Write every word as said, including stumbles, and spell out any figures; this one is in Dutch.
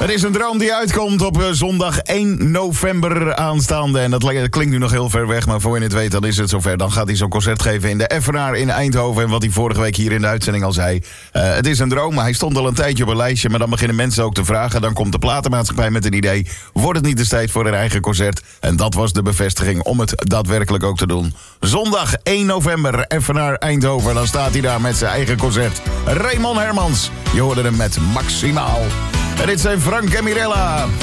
Het is een droom die uitkomt op uh, zondag één november aanstaande. En dat, dat klinkt nu nog heel ver weg, maar voor je het weet, dan is het zover. Dan gaat hij zo'n concert geven in de Effenaar in Eindhoven. En wat hij vorige week hier in de uitzending al zei. Uh, het is een droom, maar hij stond al een tijdje op een lijstje. Maar dan beginnen mensen ook te vragen. Dan komt de platenmaatschappij met een idee. Wordt het niet de tijd voor een eigen concert? En dat was de bevestiging om het daadwerkelijk ook te doen. Zondag één november, Effenaar Eindhoven. Dan staat hij daar met zijn eigen concert. Raymond Hermans. Je hoorde hem met Maximaal. En dit zijn Frank en Mirella.